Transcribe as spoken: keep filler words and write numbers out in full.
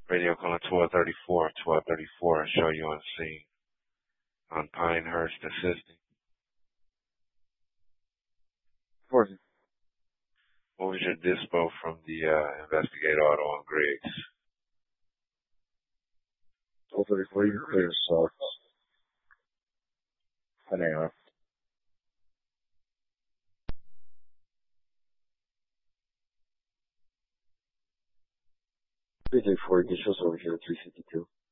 Radio calling twelve thirty-four, twelve thirty-four, show you on scene on Pinehurst Assisting. Forty. What was your dispo from the uh, Investigate Auto on Griggs? twelve thirty-four, you're clear, so. ten a.m. three thirty-four, get shows over here at three fifty-two.